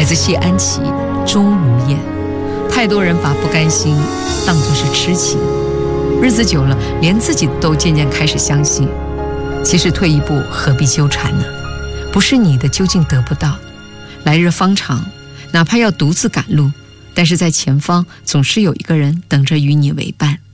子谢安琪，终无厌。太多人把不甘心当作是痴情，日子久了，连自己都渐渐开始相信，其实退一步何必纠缠呢？不是你的究竟得不到，来日方长，哪怕要独自赶路，但是在前方总是有一个人等着与你为伴。